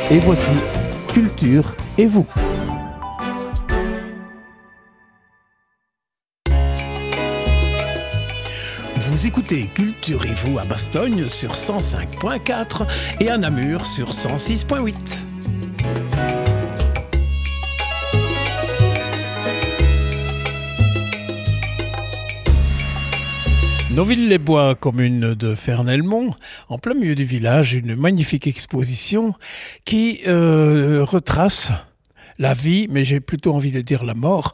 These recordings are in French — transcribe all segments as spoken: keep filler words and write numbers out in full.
Et voici Culture et vous. Vous écoutez Culture et vous à Bastogne sur cent cinq virgule quatre et à Namur sur cent six virgule huit. Noville-les-Bois, commune de Fernelmont, en plein milieu du village, une magnifique exposition qui euh, retrace la vie, mais j'ai plutôt envie de dire la mort,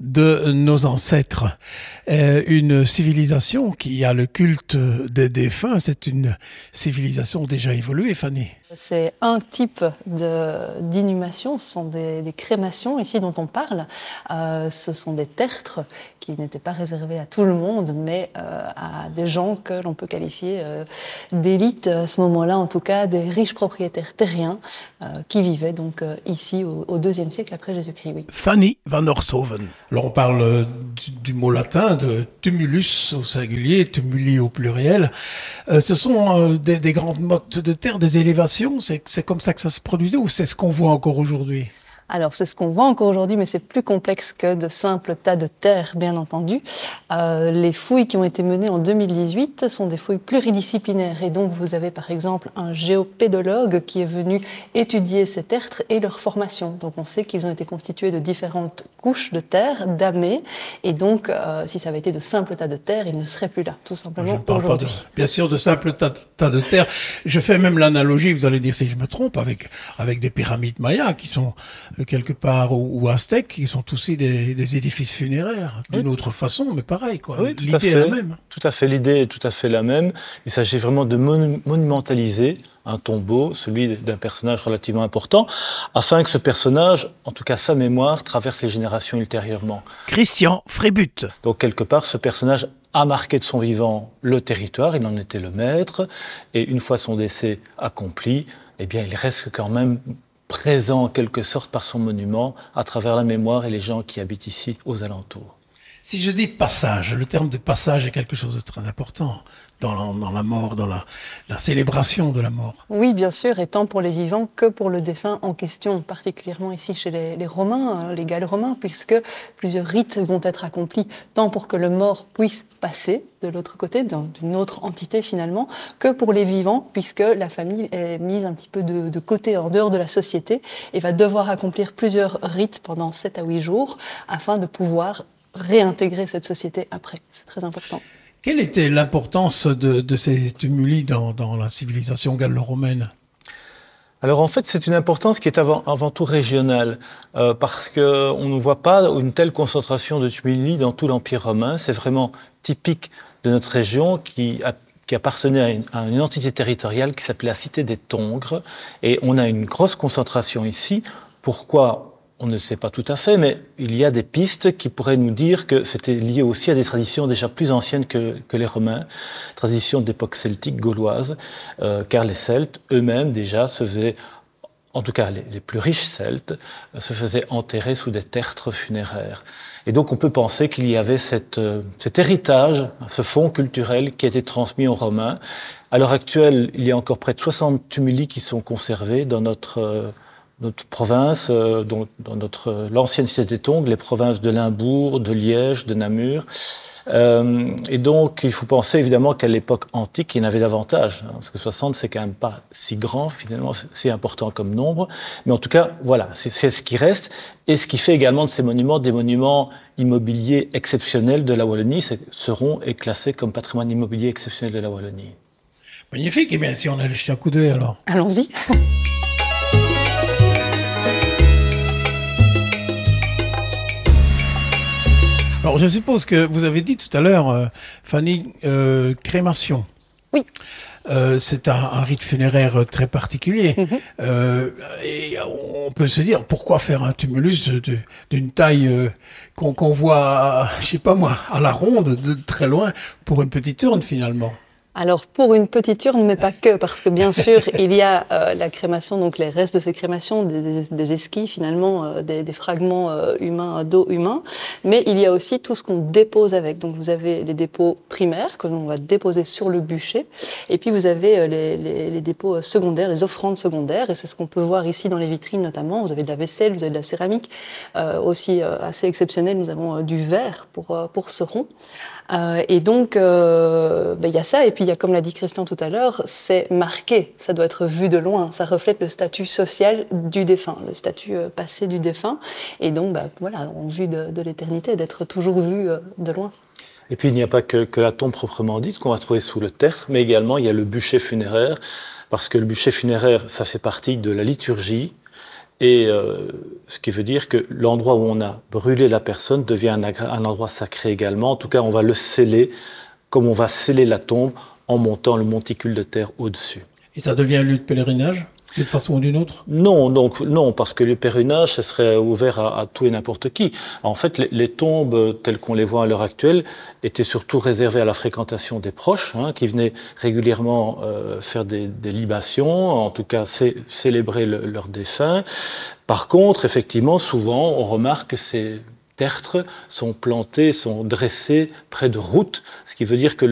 de nos ancêtres. Euh, une civilisation qui a le culte des défunts, c'est une civilisation déjà évoluée, Fanny. C'est un type de, d'inhumation, ce sont des, des crémations ici dont on parle. Euh, ce sont des tertres qui n'étaient pas réservés à tout le monde, mais euh, à des gens que l'on peut qualifier euh, d'élite à ce moment-là, en tout cas des riches propriétaires terriens euh, qui vivaient donc euh, ici au, au deuxième siècle après Jésus-Christ. Oui. Fanny van Orshoven. Alors on parle du, du mot latin de tumulus au singulier, tumuli au pluriel. Euh, ce sont euh, des, des grandes mottes de terre, des élévations. C'est, c'est comme ça que ça se produisait ou c'est ce qu'on voit encore aujourd'hui ? Alors, c'est ce qu'on voit encore aujourd'hui, mais c'est plus complexe que de simples tas de terre, bien entendu. Euh, les fouilles qui ont été menées en deux mille dix-huit sont des fouilles pluridisciplinaires. Et donc, vous avez par exemple un géopédologue qui est venu étudier ces tertres et leur formation. Donc, on sait qu'ils ont été constitués de différentes couches de terre, damées. Et donc, euh, si ça avait été de simples tas de terre, ils ne seraient plus là, tout simplement je ne parle aujourd'hui. Pas de, bien sûr, de simples tas, tas de terre. Je fais même l'analogie, vous allez dire si je me trompe, avec, avec des pyramides mayas qui sont quelque part, ou, ou aztèques, qui sont aussi des, des édifices funéraires, d'une oui. autre façon, mais pareil, quoi. Oui, tout l'idée à fait, est la même. Tout à fait, l'idée est tout à fait la même. Il s'agit vraiment de monu- monumentaliser un tombeau, celui d'un personnage relativement important, afin que ce personnage, en tout cas sa mémoire, traverse les générations ultérieurement. Christian Frébut. Donc, quelque part, ce personnage a marqué de son vivant le territoire, il en était le maître, et une fois son décès accompli, eh bien, il reste quand même présent en quelque sorte par son monument à travers la mémoire et les gens qui habitent ici aux alentours. Si je dis passage, le terme de passage est quelque chose de très important dans la, dans la mort, dans la, la célébration de la mort. Oui, bien sûr, et tant pour les vivants que pour le défunt en question, particulièrement ici chez les, les Romains, les Gallo-Romains, puisque plusieurs rites vont être accomplis, tant pour que le mort puisse passer de l'autre côté, d'une autre entité finalement, que pour les vivants, puisque la famille est mise un petit peu de, de côté, en dehors de la société, et va devoir accomplir plusieurs rites pendant sept à huit jours, afin de pouvoir réintégrer cette société après. C'est très important. Quelle était l'importance de, de ces tumuli dans, dans la civilisation gallo-romaine ? Alors en fait, c'est une importance qui est avant, avant tout régionale, euh, parce qu'on ne voit pas une telle concentration de tumuli dans tout l'Empire romain. C'est vraiment typique de notre région qui, a, qui appartenait à une, à une entité territoriale qui s'appelait la cité des Tongres. Et on a une grosse concentration ici. Pourquoi ? On ne sait pas tout à fait, mais il y a des pistes qui pourraient nous dire que c'était lié aussi à des traditions déjà plus anciennes que, que les Romains, traditions d'époque celtique, gauloise, euh, car les Celtes eux-mêmes déjà se faisaient, en tout cas les, les plus riches Celtes, euh, se faisaient enterrer sous des tertres funéraires. Et donc on peut penser qu'il y avait cette, euh, cet héritage, ce fond culturel qui a été transmis aux Romains. À l'heure actuelle, il y a encore près de soixante tumuli qui sont conservés dans notre... Euh, notre province, euh, dans, dans notre, euh, l'ancienne cité des Tongres, les provinces de Limbourg, de Liège, de Namur. Euh, et donc, il faut penser évidemment qu'à l'époque antique, il y en avait davantage, hein, parce que soixante, c'est quand même pas si grand, finalement, c'est important comme nombre. Mais en tout cas, voilà, c'est, c'est ce qui reste, et ce qui fait également de ces monuments des monuments immobiliers exceptionnels de la Wallonie, c'est, seront et classés comme patrimoine immobilier exceptionnel de la Wallonie. Magnifique, et bien si on allait jeter un coup d'œil alors. Allons-y. Alors, je suppose que vous avez dit tout à l'heure, euh, Fanny, euh, crémation. Oui. Euh, c'est un, un rite funéraire très particulier. Mm-hmm. Euh, et on peut se dire, pourquoi faire un tumulus de, d'une taille euh, qu'on, qu'on voit, à, je sais pas moi, à la ronde, de très loin, pour une petite urne finalement ? Alors pour une petite urne, mais pas que, parce que bien sûr il y a euh, la crémation, donc les restes de ces crémations, des, des, des esquilles finalement, euh, des, des fragments euh, humains, d'eau humain, mais il y a aussi tout ce qu'on dépose avec. Donc vous avez les dépôts primaires que l'on va déposer sur le bûcher, et puis vous avez euh, les, les, les dépôts secondaires, les offrandes secondaires, et c'est ce qu'on peut voir ici dans les vitrines notamment. Vous avez de la vaisselle, vous avez de la céramique, euh, aussi euh, assez exceptionnel, nous avons euh, du verre pour, euh, pour ce rond. Euh, et donc, euh, ben, y a ça, et puis il y a, comme l'a dit Christian tout à l'heure, c'est marqué, ça doit être vu de loin, ça reflète le statut social du défunt, le statut euh, passé du défunt, et donc, ben, voilà, en vue de, de l'éternité, d'être toujours vu euh, de loin. Et puis il n'y a pas que, que la tombe proprement dite qu'on va trouver sous le tertre, mais également il y a le bûcher funéraire, parce que le bûcher funéraire, ça fait partie de la liturgie, et euh, ce qui veut dire que l'endroit où on a brûlé la personne devient un, un endroit sacré également. En tout cas, on va le sceller, comme on va sceller la tombe en montant le monticule de terre au-dessus. Et ça devient un lieu de pèlerinage, d'une façon ou d'une autre? Non, donc non, parce que le pèlerinage, ce serait ouvert à, à tout et n'importe qui. En fait, les, les tombes telles qu'on les voit à l'heure actuelle étaient surtout réservées à la fréquentation des proches, hein, qui venaient régulièrement euh, faire des, des libations, en tout cas cé- célébrer le, leur défunt. Par contre, effectivement, souvent, on remarque que ces tertres sont plantés, sont dressés près de routes, ce qui veut dire que le